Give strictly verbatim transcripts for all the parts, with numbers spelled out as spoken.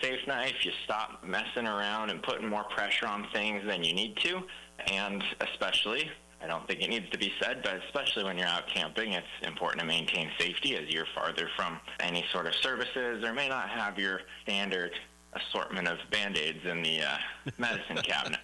safe knife. You stop messing around and putting more pressure on things than you need to. And especially, I don't think it needs to be said, but especially when you're out camping, it's important to maintain safety as you're farther from any sort of services or may not have your standard assortment of Band-Aids in the uh, medicine cabinet.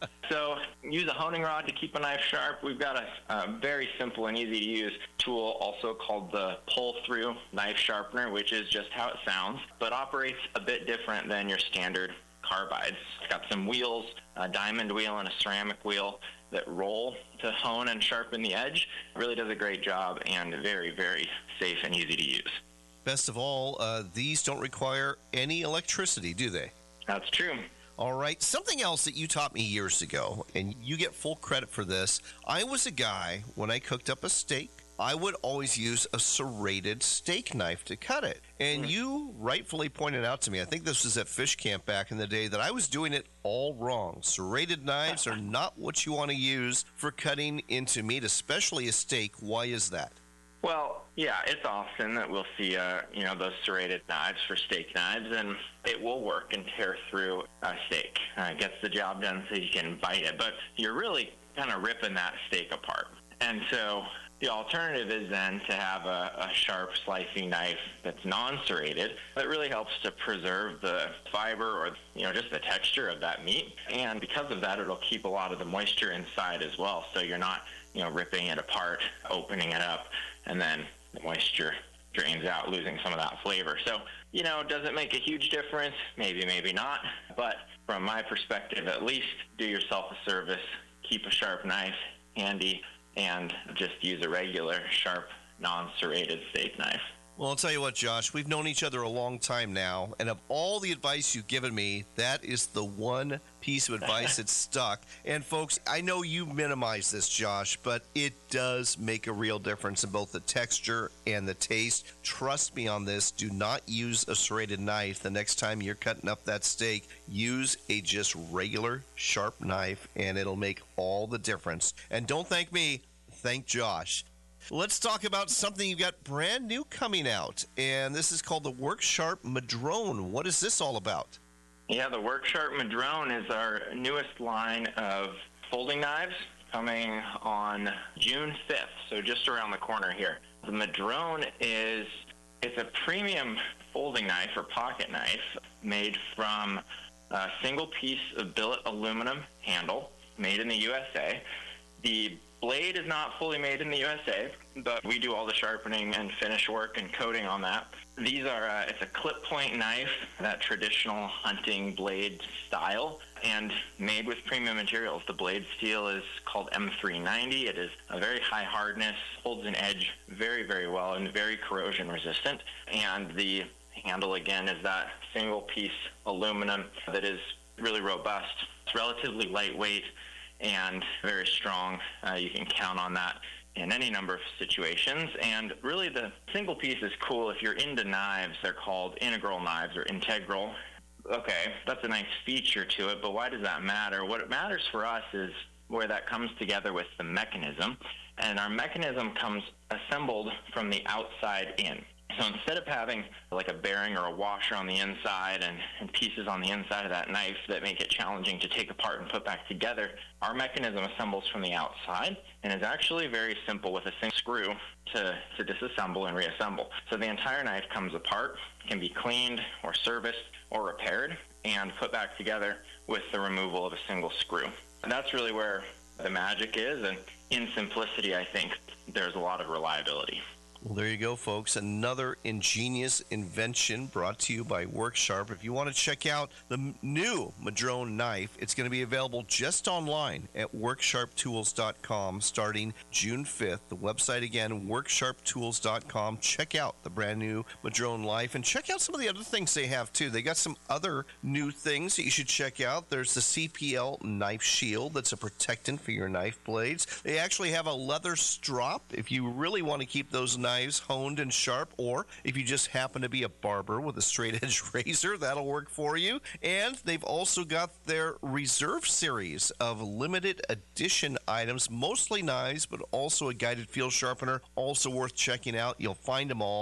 So use a honing rod to keep a knife sharp. We've got a, a very simple and easy to use tool also called the pull-through knife sharpener, which is just how it sounds, but operates a bit different than your standard carbides. It's got some wheels, a diamond wheel and a ceramic wheel that roll to hone and sharpen the edge. It really does a great job and very, very safe and easy to use. Best of all, uh, these don't require any electricity, do they? That's true. All right. Something else that you taught me years ago, and you get full credit for this. I was a guy, when I cooked up a steak, I would always use a serrated steak knife to cut it. And mm. you rightfully pointed out to me, I think this was at Fish Camp back in the day, that I was doing it all wrong. Serrated knives are not what you want to use for cutting into meat, especially a steak. Why is that? Well, yeah, it's often that we'll see, uh, you know, those serrated knives for steak knives, and it will work and tear through a steak. Uh, it gets the job done so you can bite it, but you're really kind of ripping that steak apart. And so the alternative is then to have a, a sharp slicing knife that's non-serrated that really helps to preserve the fiber or, you know, just the texture of that meat. And because of that, it'll keep a lot of the moisture inside as well. So you're not, you know, ripping it apart, opening it up, and then the moisture drains out, losing some of that flavor. So, you know, does it make a huge difference? Maybe, maybe not. But from my perspective, at least do yourself a service, keep a sharp knife handy, and just use a regular, sharp, non-serrated steak knife. Well, I'll tell you what, Josh, we've known each other a long time now, and of all the advice you've given me, that is the one piece of advice that's stuck. And folks, I know you minimize this, Josh, but it does make a real difference in both the texture and the taste. Trust me on this. Do not use a serrated knife the next time you're cutting up that steak. Use a just regular, sharp knife, and it'll make all the difference. And don't thank me, thank Josh. Let's talk about something you've got brand new coming out, and this is called the WorkSharp Madrone. What is this all about? Yeah, the WorkSharp Madrone is our newest line of folding knives coming on June fifth, so just around the corner here. The Madrone is, it's a premium folding knife or pocket knife made from a single piece of billet aluminum handle made in the U S A. The blade is not fully made in the U S A, but we do all the sharpening and finish work and coating on that. These are, uh, it's a clip point knife, that traditional hunting blade style, and made with premium materials. The blade steel is called M three ninety. It is a very high hardness, holds an edge very, very well, and very corrosion resistant. And the handle, again, is that single piece aluminum that is really robust. It's relatively lightweight and very strong. Uh, you can count on that in any number of situations. And really the single piece is cool. If you're into knives, they're called integral knives or integral. Okay, that's a nice feature to it, but why does that matter? What matters for us is where that comes together with the mechanism. And our mechanism comes assembled from the outside in. So instead of having like a bearing or a washer on the inside and, and pieces on the inside of that knife that make it challenging to take apart and put back together, our mechanism assembles from the outside and is actually very simple with a single screw to, to disassemble and reassemble. So the entire knife comes apart, can be cleaned or serviced or repaired and put back together with the removal of a single screw. And that's really where the magic is, and in simplicity, I think there's a lot of reliability. Well, there you go, folks. Another ingenious invention brought to you by WorkSharp. If you want to check out the new Madrone knife, it's going to be available just online at work sharp tools dot com starting June fifth. The website again, work sharp tools dot com. Check out the brand new Madrone knife and check out some of the other things they have too. They got some other new things that you should check out. There's the C P L knife shield that's a protectant for your knife blades. They actually have a leather strop if you really want to keep those knives honed and sharp, or if you just happen to be a barber with a straight edge razor, that'll work for you. And they've also got their Reserve series of limited edition items, mostly knives, but also a guided field sharpener, also worth checking out. You'll find them all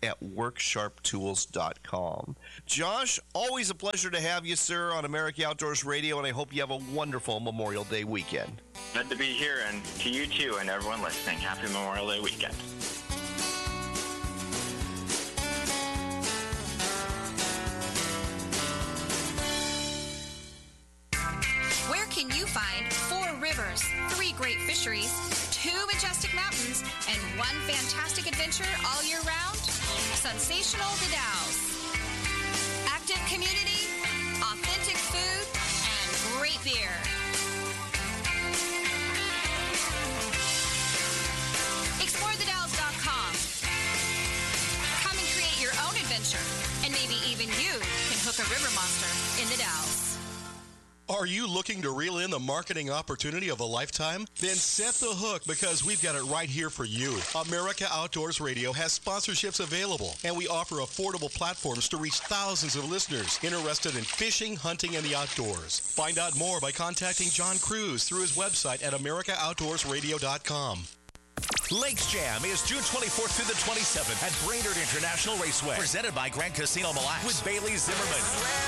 at work sharp tools dot com. Josh, always a pleasure to have you, sir, on America Outdoors Radio, and I hope you have a wonderful Memorial Day weekend. Good to be here, and to you too, and everyone listening. Happy Memorial Day weekend. Where can you find four rivers, three great fisheries, two majestic mountains, and one fantastic adventure all year round? Sensational The Dalles. Active community, authentic food, and great beer. explore the dalles dot com. Come and create your own adventure, and maybe even you can hook a river monster in the Dalles. Are you looking to reel in the marketing opportunity of a lifetime? Then set the hook, because we've got it right here for you. America Outdoors Radio has sponsorships available, and we offer affordable platforms to reach thousands of listeners interested in fishing, hunting, and the outdoors. Find out more by contacting John Cruz through his website at america outdoors radio dot com. Lakes Jam is June twenty-fourth through the twenty-seventh at Brainerd International Raceway. Presented by Grand Casino Mille Lacs with Bailey Zimmerman,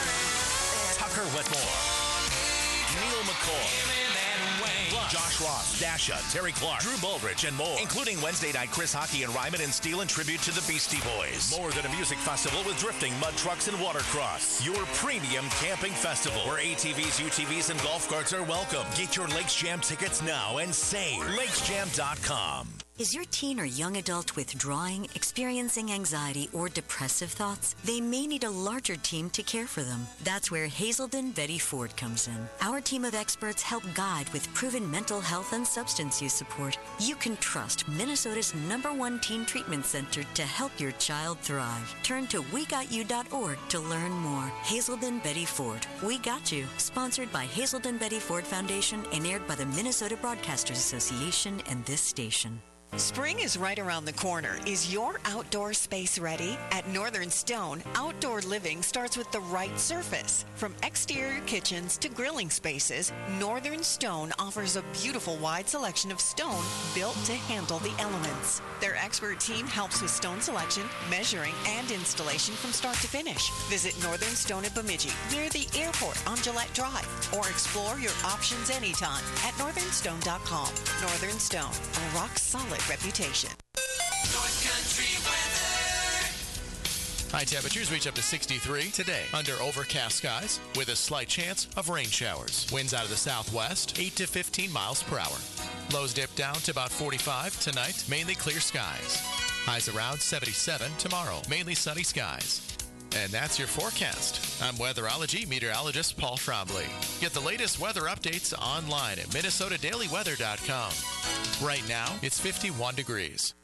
Tucker Whitmore, Neil McCoy, plus Josh Ross, Dasha, Terry Clark, Drew Baldrige, and more. Including Wednesday night Chris Hockey and Ryman and Steel in tribute to the Beastie Boys. More than a music festival with drifting, mud trucks, and watercross. Your premium camping festival where A T Vs, U T Vs, and golf carts are welcome. Get your Lakes Jam tickets now and save. lakes jam dot com. Is your teen or young adult withdrawing, experiencing anxiety, or depressive thoughts? They may need a larger team to care for them. That's where Hazelden Betty Ford comes in. Our team of experts help guide with proven mental health and substance use support. You can trust Minnesota's number one teen treatment center to help your child thrive. Turn to we got you dot org to learn more. Hazelden Betty Ford. We Got You. Sponsored by Hazelden Betty Ford Foundation and aired by the Minnesota Broadcasters Association and this station. Spring is right around the corner. Is your outdoor space ready? At Northern Stone, outdoor living starts with the right surface. From exterior kitchens to grilling spaces, Northern Stone offers a beautiful wide selection of stone built to handle the elements. Their expert team helps with stone selection, measuring, and installation from start to finish. Visit Northern Stone at Bemidji, near the airport on Gillette Drive, or explore your options anytime at northern stone dot com. Northern Stone, a rock-solid reputation. North Country weather. High temperatures reach up to sixty-three today under overcast skies with a slight chance of rain showers. Winds out of the southwest, eight to fifteen miles per hour. Lows dip down to about forty-five tonight, mainly clear skies. Highs around seventy-seven tomorrow, mainly sunny skies. And that's your forecast. I'm weatherology meteorologist Paul Frombley. Get the latest weather updates online at minnesota daily weather dot com. Right now, it's fifty-one degrees.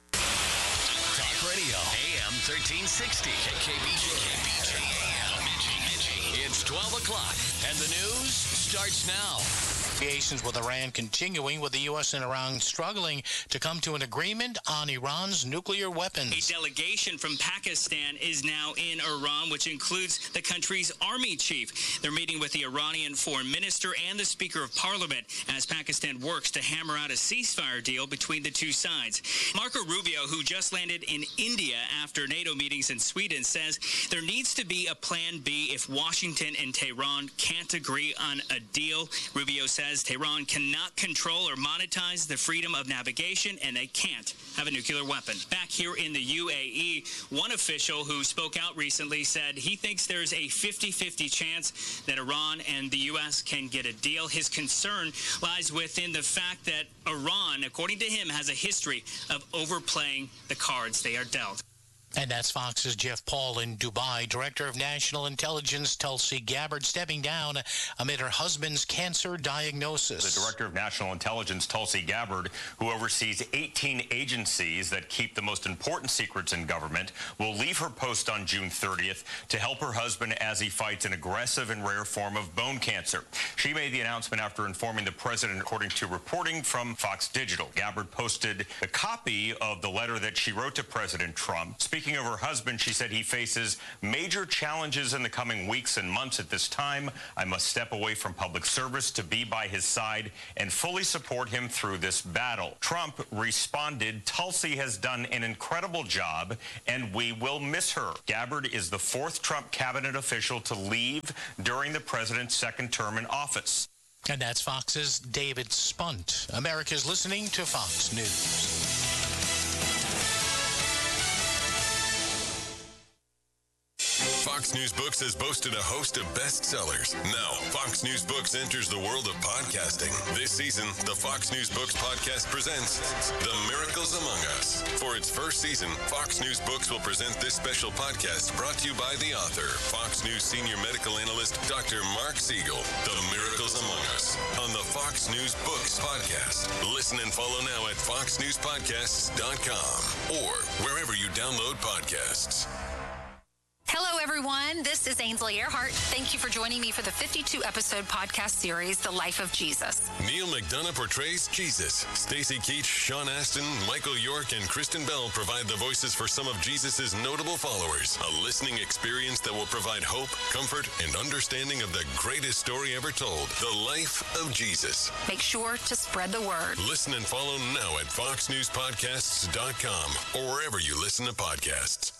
Talk Radio, A M thirteen sixty, K K B J, K K B J A M. It's twelve o'clock, and the news starts now. Negotiations with Iran continuing, with the U S and Iran struggling to come to an agreement on Iran's nuclear weapons. A delegation from Pakistan is now in Iran, which includes the country's army chief. They're meeting with the Iranian foreign minister and the Speaker of Parliament as Pakistan works to hammer out a ceasefire deal between the two sides. Marco Rubio, who just landed in India after NATO meetings in Sweden, says there needs to be a plan B if Washington and Tehran can't agree on a deal. Rubio says Tehran cannot control or monetize the freedom of navigation, and they can't have a nuclear weapon. Back here in the U A E, one official who spoke out recently said he thinks there's a fifty-fifty chance that Iran and the U S can get a deal. His concern lies within the fact that Iran, according to him, has a history of overplaying the cards they are dealt. And that's Fox's Jeff Paul in Dubai. Director of National Intelligence Tulsi Gabbard stepping down amid her husband's cancer diagnosis. The Director of National Intelligence, Tulsi Gabbard, who oversees eighteen agencies that keep the most important secrets in government, will leave her post on June thirtieth to help her husband as he fights an aggressive and rare form of bone cancer. She made the announcement after informing the president, according to reporting from Fox Digital. Gabbard posted a copy of the letter that she wrote to President Trump, speaking Speaking of her husband, she said he faces major challenges in the coming weeks and months. At this time, I must step away from public service to be by his side and fully support him through this battle. Trump responded, Tulsi has done an incredible job, and we will miss her. Gabbard is the fourth Trump cabinet official to leave during the president's second term in office. And that's Fox's David Spunt. America's listening to Fox News. Fox News Books has boasted a host of bestsellers. Now, Fox News Books enters the world of podcasting. This season, the Fox News Books podcast presents The Miracles Among Us. For its first season, Fox News Books will present this special podcast brought to you by the author, Fox News senior medical analyst, Doctor Mark Siegel. The Miracles Among Us on the Fox News Books podcast. Listen and follow now at fox news podcasts dot com or wherever you download podcasts. Hello, everyone. This is Ainsley Earhart. Thank you for joining me for the fifty-two episode podcast series, The Life of Jesus. Neil McDonough portrays Jesus. Stacy Keach, Sean Astin, Michael York, and Kristen Bell provide the voices for some of Jesus' notable followers. A listening experience that will provide hope, comfort, and understanding of the greatest story ever told, The Life of Jesus. Make sure to spread the word. Listen and follow now at fox news podcasts dot com or wherever you listen to podcasts.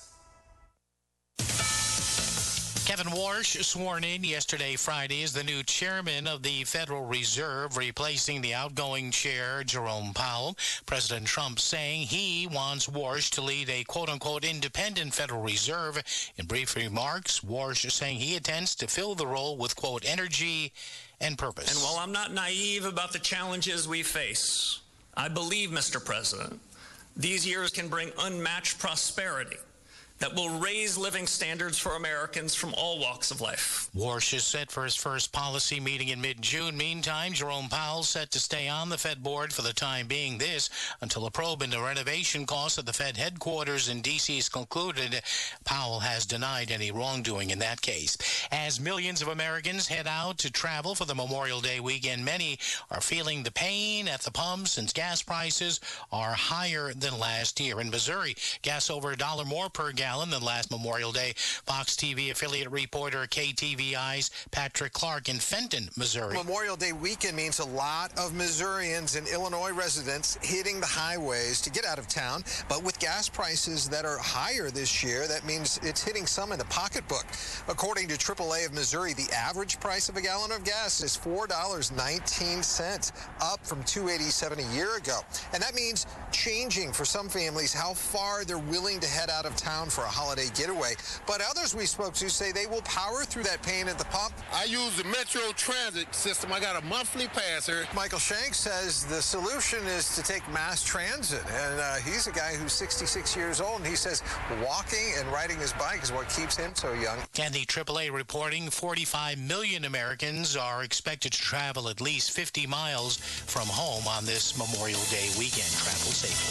Kevin Warsh sworn in yesterday, Friday, as the new chairman of the Federal Reserve, replacing the outgoing chair, Jerome Powell. President Trump saying he wants Warsh to lead a quote-unquote independent Federal Reserve. In brief remarks, Warsh saying he intends to fill the role with, quote, energy and purpose. And while I'm not naive about the challenges we face, I believe, Mister President, these years can bring unmatched prosperity that will raise living standards for Americans from all walks of life. Warsh is set for his first policy meeting in mid-June. Meantime, Jerome Powell set to stay on the Fed board for the time being. This until a probe into renovation costs at the Fed headquarters in D C is concluded. Powell has denied any wrongdoing in that case. As millions of Americans head out to travel for the Memorial Day weekend, many are feeling the pain at the pump since gas prices are higher than last year. In Missouri, gas over a dollar more per gallon than last Memorial Day. Fox T V affiliate reporter K T V I's Patrick Clark in Fenton, Missouri. Memorial Day weekend means a lot of Missourians and Illinois residents hitting the highways to get out of town. But with gas prices that are higher this year, that means it's hitting some in the pocketbook. According to triple A of Missouri, the average price of a gallon of gas is four dollars and nineteen cents, up from two dollars and eighty-seven cents a year ago. And that means changing for some families how far they're willing to head out of town for a holiday getaway. But others we spoke to say they will power through that pain at the pump. I use the Metro Transit system. I got a monthly pass here. Michael Shanks says the solution is to take mass transit. And uh, he's a guy who's sixty-six years old, and he says walking and riding his bike is what keeps him so young. And the triple A reporting forty-five million Americans are expected to travel at least fifty miles from home on this Memorial Day weekend. Travel safely.